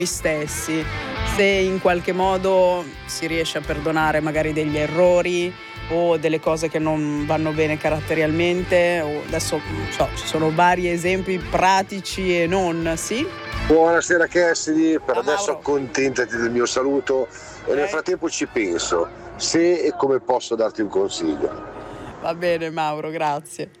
stessi, se in qualche modo si riesce a perdonare magari degli errori o delle cose che non vanno bene caratterialmente, o adesso non so, ci sono vari esempi pratici e non, sì? Buonasera Cassidy, per Ciao, adesso Mauro. accontentati del mio saluto e nel frattempo ci penso se e come posso darti un consiglio. Va bene Mauro, grazie.